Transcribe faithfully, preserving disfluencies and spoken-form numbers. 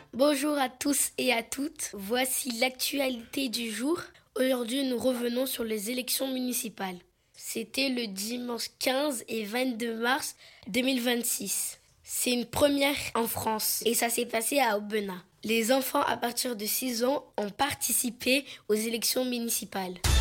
Bonjour à tous et à toutes. Voici l'actualité du jour. Aujourd'hui, nous revenons sur les élections municipales. C'était le dimanche quinze et vingt-deux mars deux mille vingt-six. C'est une première en France et ça s'est passé à Aubenas. Les enfants à partir de six ans ont participé aux élections municipales.